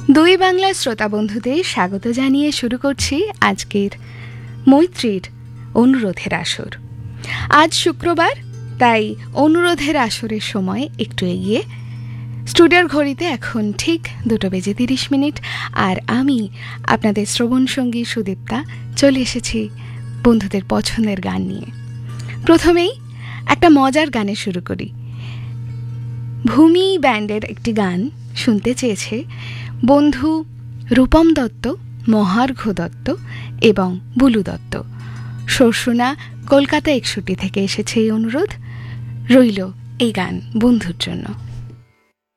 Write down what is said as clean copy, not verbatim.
দুই বাংলার শ্রোতা বন্ধুদের স্বাগত জানিয়ে শুরু করছি আজকের মৈত্রীর অনুরোধের আসর। আজ শুক্রবার, তাই অনুরোধের আসরের সময় একটু এগিয়ে। স্টুডিওর ঘড়িতে এখন ঠিক 2:30 আর আমি আপনাদের শ্রবণ সঙ্গী সুদীপ্তা চলে এসেছি বন্ধুদের পছন্দের গান নিয়ে। প্রথমেই একটা মজার গানে শুরু করি। ভূমি ব্যান্ডের একটি গান শুনতে চেয়েছে বন্ধু রূপম দত্ত, মহার্ঘ দত্ত এবং বুলু দত্ত। সরসুনা কলকাতা 61 থেকে এসেছে এই অনুরোধ। রইল এই গান বন্ধুর জন্য।